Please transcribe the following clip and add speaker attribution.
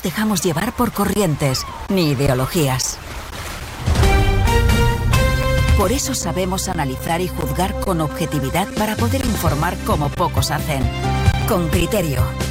Speaker 1: dejamos llevar por corrientes ni ideologías. Por eso sabemos analizar y juzgar con objetividad para poder informar como pocos hacen. Con criterio,